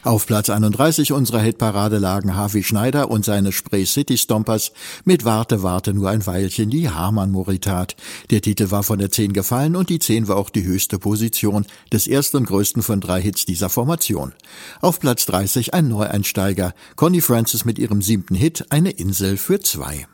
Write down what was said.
Auf Platz 31 unserer Hitparade lagen Harvey Schneider und seine Spree City Stompers mit Warte, warte nur ein Weilchen, die Hamann-Moritat. Der Titel war von der 10 gefallen und die 10 war auch die höchste Position des ersten und größten von 3 Hits dieser Formation. Auf Platz 30 ein Neueinsteiger, Connie Francis mit ihrem 7. Hit, Eine Insel für 2.